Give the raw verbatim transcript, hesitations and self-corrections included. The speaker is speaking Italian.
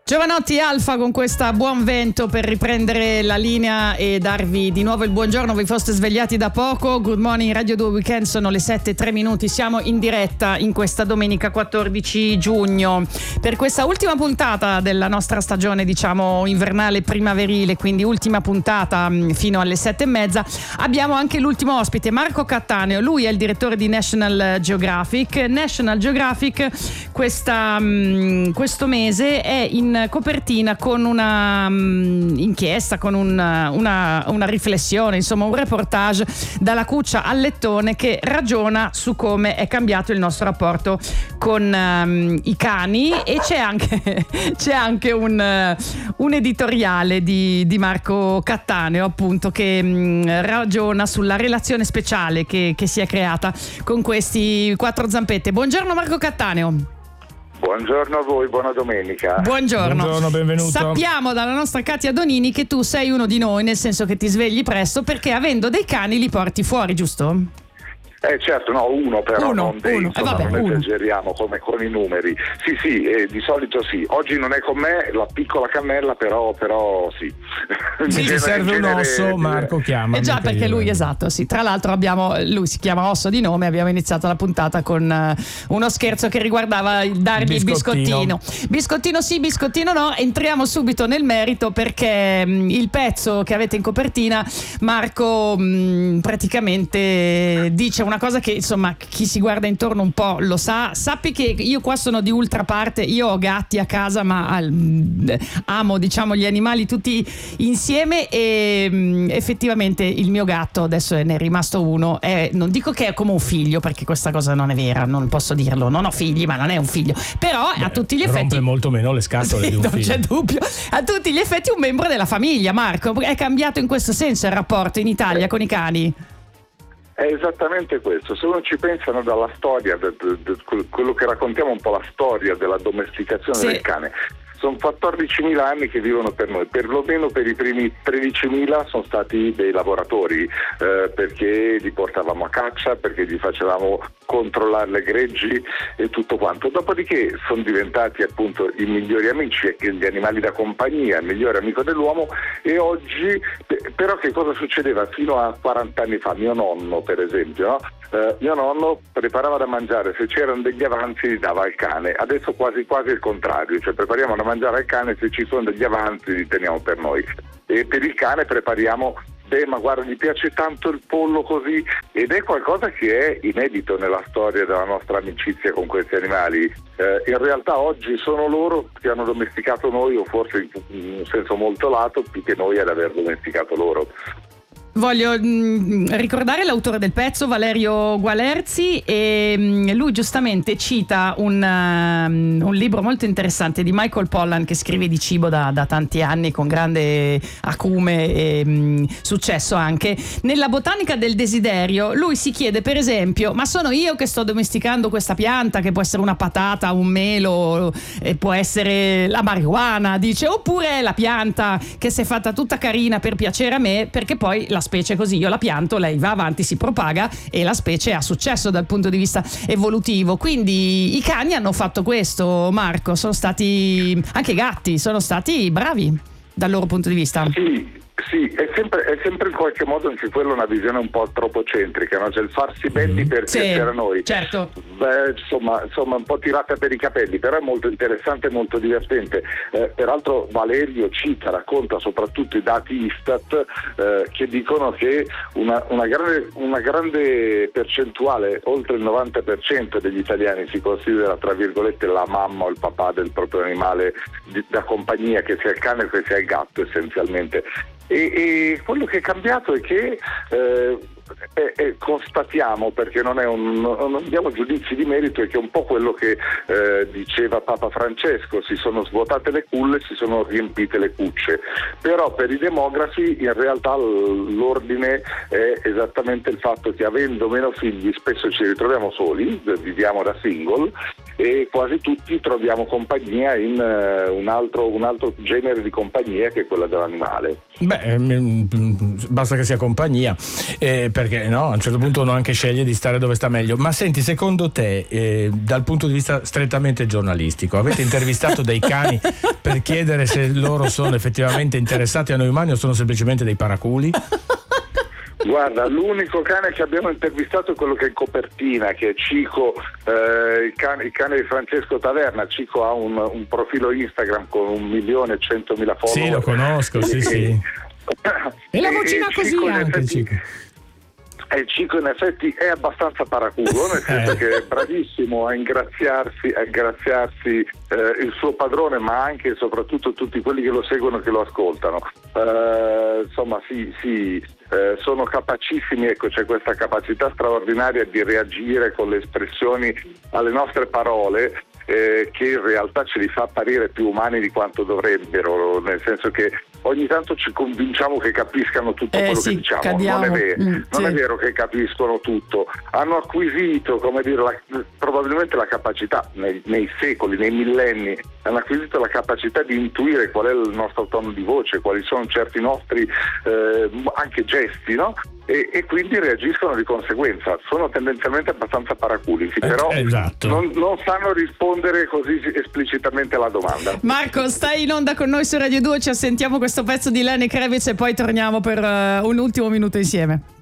Giovanotti Alfa con questa Buon Vento per riprendere la linea e darvi di nuovo il buongiorno. Vi foste svegliati da poco. Good morning Radio due Weekend, sono le sette e tre minuti. Siamo in diretta in questa domenica quattordici giugno per questa ultima puntata della nostra stagione, diciamo invernale primaverile, quindi ultima puntata fino alle sette e mezza. Abbiamo anche l'ultimo ospite, Marco Cattaneo. Lui è il direttore di National Geographic. National Geographic questa, questo mese è in copertina con una um, inchiesta, con un, una, una riflessione, insomma un reportage dalla cuccia al lettone che ragiona su come è cambiato il nostro rapporto con um, i cani, e c'è anche, c'è anche un, uh, un editoriale di, di Marco Cattaneo, appunto, che um, ragiona sulla relazione speciale che, che si è creata con questi quattro zampette. Buongiorno Marco Cattaneo. Buongiorno a voi, buona domenica. Buongiorno. Buongiorno, benvenuto. Sappiamo dalla nostra Katia Donini che tu sei uno di noi, nel senso che ti svegli presto perché avendo dei cani li porti fuori, giusto? Eh certo, no, uno però, uno, non dei, uno. insomma, Eh, vabbè, non uno. esageriamo come con i numeri. Sì, sì, eh, di solito sì. Oggi non è con me, la piccola cannella, però, però sì. Se ti serve un osso, Marco chiama. Eh già, perché lui, esatto, sì. Tra l'altro abbiamo, lui si chiama Osso di nome, abbiamo iniziato la puntata con uh, uno scherzo che riguardava il dargli il biscottino. Biscottino. Biscottino sì, biscottino no. Entriamo subito nel merito perché mh, il pezzo che avete in copertina, Marco, mh, praticamente dice una cosa che insomma chi si guarda intorno un po' lo sa. Sappi che io qua sono di ultra parte, io ho gatti a casa ma al, amo diciamo gli animali tutti insieme e mh, effettivamente il mio gatto adesso ne è rimasto uno, è, non dico che è come un figlio perché questa cosa non è vera, non posso dirlo, non ho figli ma non è un figlio, però Beh, a tutti gli effetti rompe molto meno le scatole sì, di un non figlio. c'è dubbio, a tutti gli effetti un membro della famiglia. Marco, è cambiato in questo senso il rapporto in Italia con i cani? È esattamente questo. Se uno ci pensano dalla storia, de, de, de, quello che raccontiamo un po' la storia della domesticazione sì. del cane, sono quattordicimila anni che vivono per noi, perlomeno per i primi tredicimila sono stati dei lavoratori, eh, perché li portavamo a caccia, perché gli facevamo controllare le greggi e tutto quanto. Dopodiché sono diventati appunto i migliori amici, gli animali da compagnia, il migliore amico dell'uomo. E oggi, però, che cosa succedeva fino a quaranta anni fa? Mio nonno, per esempio, no? Uh, mio nonno preparava da mangiare, se c'erano degli avanzi li dava al cane. Adesso quasi quasi il contrario, cioè prepariamo da mangiare al cane, se ci sono degli avanzi li teniamo per noi, e per il cane prepariamo, beh ma guarda gli piace tanto il pollo così, ed è qualcosa che è inedito nella storia della nostra amicizia con questi animali. Eh, in realtà oggi sono loro che hanno domesticato noi, o forse in un senso molto lato più che noi ad aver domesticato loro. Voglio mh, ricordare l'autore del pezzo, Valerio Gualerzi, e mh, lui giustamente cita un, um, un libro molto interessante di Michael Pollan, che scrive di cibo da, da tanti anni con grande acume e mh, successo anche. Nella Botanica del Desiderio lui si chiede per esempio: ma sono io che sto domesticando questa pianta, che può essere una patata, un melo, e può essere la marijuana, dice, oppure è la pianta che si è fatta tutta carina per piacere a me, perché poi la specie così, io la pianto, lei va avanti, si propaga e la specie ha successo dal punto di vista evolutivo. Quindi i cani hanno fatto questo, Marco, sono stati, anche i gatti sono stati bravi dal loro punto di vista. Sì. Sì, è sempre, è sempre in qualche modo anche quella una visione un po' antropocentrica, no? Cioè il farsi belli per sì, piacere a noi. Certo. Beh, insomma, insomma, un po' tirata per i capelli, però è molto interessante e molto divertente. Eh, peraltro Valerio cita, racconta soprattutto i dati Istat eh, che dicono che una, una, grande, una grande percentuale, oltre il novanta per cento degli italiani si considera tra virgolette la mamma o il papà del proprio animale di, da compagnia, che sia il cane o che sia il gatto essenzialmente. E, e quello che è cambiato è che eh, e, e constatiamo, perché non è un, non diamo giudizi di merito, è che è un po' quello che eh, diceva Papa Francesco: si sono svuotate le culle, si sono riempite le cucce. Però per i demografi in realtà l'ordine è esattamente il fatto che, avendo meno figli, spesso ci ritroviamo soli, viviamo da single, e quasi tutti troviamo compagnia in uh, un, altro, un altro genere di compagnia che è quella dell'animale. Beh, basta che sia compagnia, eh, perché no, a un certo punto uno anche sceglie di stare dove sta meglio. Ma senti, secondo te, eh, dal punto di vista strettamente giornalistico, avete intervistato dei cani per chiedere se loro sono effettivamente interessati a noi umani o sono semplicemente dei paraculi? Guarda, l'unico cane che abbiamo intervistato è quello che è in copertina, che è Cico, eh, il, cane, il cane di Francesco Taverna. Cico ha un, un profilo Instagram con un milione e centomila follower. Sì, lo conosco, sì, sì. E la vocina e così Cico, anche. effetti, Cico. E Cico in effetti è abbastanza paraculo, nel senso eh. che è bravissimo a ingraziarsi, a ingraziarsi eh, il suo padrone, ma anche e soprattutto tutti quelli che lo seguono e che lo ascoltano. Uh, insomma, sì, sì, eh, sono capacissimi, ecco, c'è questa capacità straordinaria di reagire con le espressioni alle nostre parole, eh, che in realtà ce li fa apparire più umani di quanto dovrebbero, nel senso che ogni tanto ci convinciamo che capiscano tutto eh, quello sì, che diciamo. cadiamo. Non è vero, mm, non sì. è vero che capiscono tutto, hanno acquisito, come dire, la, probabilmente la capacità nei, nei secoli, nei millenni, hanno acquisito la capacità di intuire qual è il nostro tono di voce, quali sono certi nostri eh, anche gesti, no? E, e quindi reagiscono di conseguenza. Sono tendenzialmente abbastanza paraculici, eh, però esatto. non, non sanno rispondere così esplicitamente alla domanda. Marco, stai in onda con noi su Radio due, ci assentiamo questo pezzo di Lenny Kravitz e poi torniamo per uh, un ultimo minuto insieme.